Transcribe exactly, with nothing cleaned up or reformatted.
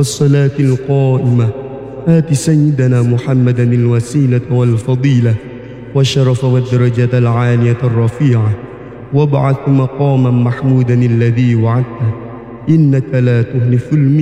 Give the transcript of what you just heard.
الصلاة القائمة آت سيدنا محمدا الوسيلة والفضيلة والشرف والدرجة العالية الرفيعة وابعث مقاما محمودا الذي وعدته إنك لا تهلف الميعاد.